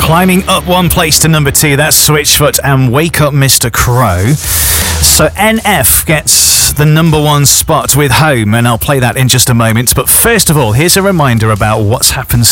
Climbing up one place to number 2, that's Switchfoot and Wake Up Mr. Crow. So NF gets the number 1 spot with Home, and I'll play that in just a moment. But first of all, here's a reminder about what's happened